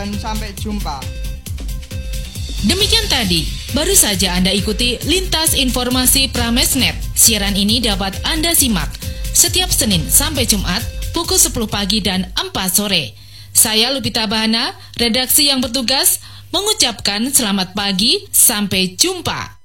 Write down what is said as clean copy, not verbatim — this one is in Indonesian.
dan sampai jumpa. Demikian tadi, baru saja Anda ikuti Lintas Informasi Pramesnet. Siaran ini dapat Anda simak setiap Senin sampai Jumat pukul 10 pagi dan 4 sore. Saya Lupita Bahana, redaksi yang bertugas, mengucapkan selamat pagi, sampai jumpa.